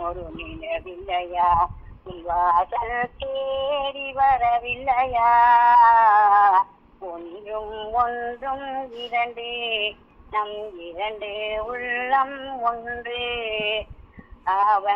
ஒரு நிலவில்லையா வாசல் தேடி வரவில்லையா ஒன்றும் ஒன்றும் இரண்டு நம் இரண்டு உள்ளம் ஒன்று அவன்